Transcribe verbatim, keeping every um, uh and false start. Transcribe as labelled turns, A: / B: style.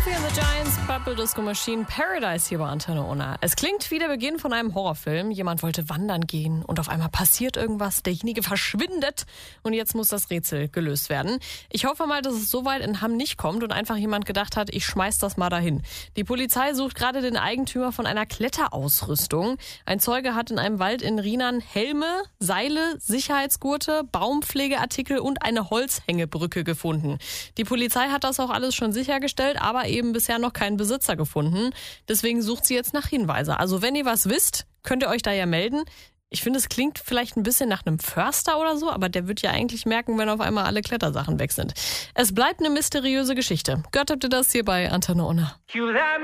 A: Sophie and the Giants, Purple Disco Machine, Paradise hier bei Antenne Unna. Es klingt wie der Beginn von einem Horrorfilm. Jemand wollte wandern gehen und auf einmal passiert irgendwas. Derjenige verschwindet und jetzt muss das Rätsel gelöst werden. Ich hoffe mal, dass es so weit in Hamm nicht kommt und einfach jemand gedacht hat, ich schmeiß das mal dahin. Die Polizei sucht gerade den Eigentümer von einer Kletterausrüstung. Ein Zeuge hat in einem Wald in Rienan Helme, Seile, Sicherheitsgurte, Baumpflegeartikel und eine Holzhängebrücke gefunden. Die Polizei hat das auch alles schon sichergestellt, aber eben bisher noch keinen Besitzer gefunden. Deswegen sucht sie jetzt nach Hinweise. Also wenn ihr was wisst, könnt ihr euch da ja melden. Ich finde, es klingt vielleicht ein bisschen nach einem Förster oder so, aber der wird ja eigentlich merken, wenn auf einmal alle Klettersachen weg sind. Es bleibt eine mysteriöse Geschichte. Gehört habt ihr das hier bei Antenne Unna.